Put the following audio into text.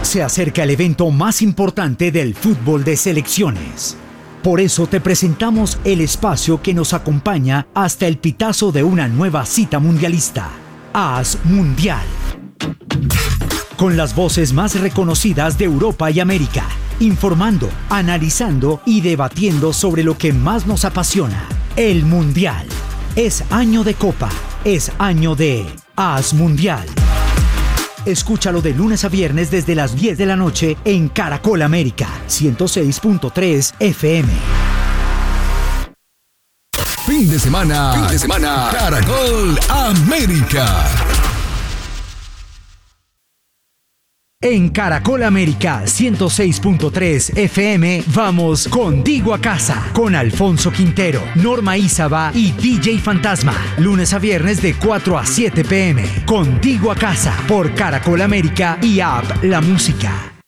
Se acerca el evento más importante del fútbol de selecciones. Por eso te presentamos el espacio que nos acompaña hasta el pitazo de una nueva cita mundialista. AS Mundial. Con las voces más reconocidas de Europa y América, informando, analizando y debatiendo sobre lo que más nos apasiona, el Mundial. Es año de Copa, es año de AS Mundial. Escúchalo de lunes a viernes desde las 10 de la noche en Caracol América, 106.3 FM. Fin de semana, Caracol América. En Caracol América 106.3 FM vamos contigo a casa con Alfonso Quintero, Norma Ízaba y DJ Fantasma. Lunes a viernes de 4 a 7 p.m. Contigo a casa por Caracol América y App La Música.